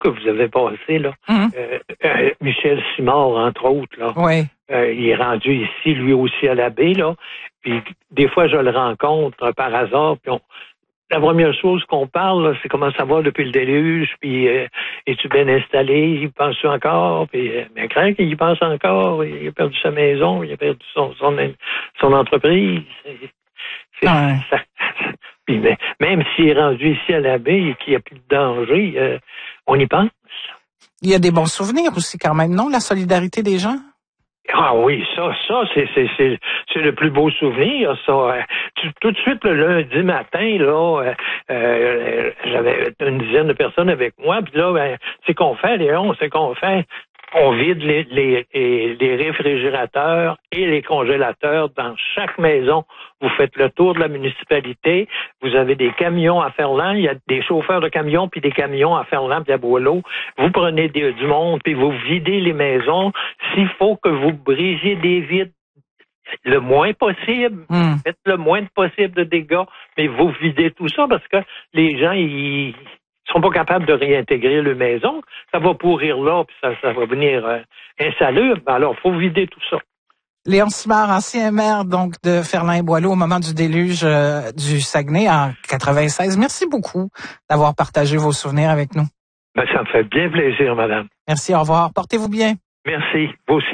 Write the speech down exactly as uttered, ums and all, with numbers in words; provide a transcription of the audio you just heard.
que vous avez passé, là, Mm-hmm. euh, euh, Michel Simard, entre autres, là, oui. euh, il est rendu ici, lui aussi, à la baie, là. Puis des fois, je le rencontre euh, par hasard, puis on... La première chose qu'on parle, là, c'est comment ça va depuis le déluge, puis euh, es-tu bien installé, il pense encore, puis euh, mais craint qu'il y pense encore, il a perdu sa maison, il a perdu son son, son entreprise. C'est, c'est, Ouais. ça, puis, mais, même s'il est rendu ici à la baie et qu'il n'y a plus de danger, euh, on y pense. Il y a des bons souvenirs aussi quand même, non? La solidarité des gens? Ah oui, ça, ça, c'est, c'est, c'est, c'est le plus beau souvenir, ça. Euh, tu- tout de suite, le lundi matin, là, euh, euh, j'avais une dizaine de personnes avec moi, puis là, ben, c'est qu'on fait, Léon, c'est qu'on fait. On vide les, les, les, les réfrigérateurs et les congélateurs dans chaque maison. Vous faites le tour de la municipalité. Vous avez des camions à Ferland. Il y a des chauffeurs de camions puis des camions à Ferland puis à Boileau. Vous prenez des, du monde puis vous videz les maisons. S'il faut que vous brisiez des vitres le moins possible, Mm. faites le moins possible de dégâts, mais vous videz tout ça parce que les gens, ils sont pas capables de réintégrer leur maison. Ça va pourrir là, puis ça, ça va venir euh, insalubre. Alors, faut vider tout ça. Léon Simard, ancien maire donc de Ferland-et-Boileau au moment du déluge euh, du Saguenay en quatre-vingt-seize. Merci beaucoup d'avoir partagé vos souvenirs avec nous. Ben, ça me fait bien plaisir, madame. Merci, au revoir. Portez-vous bien. Merci. Vous aussi.